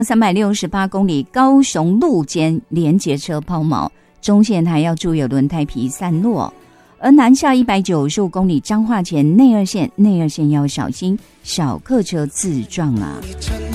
368公里高雄路间连结车抛锚，中线还要注意有轮胎皮散落。而南下195公里彰化前内二线要小心小客车自撞啊。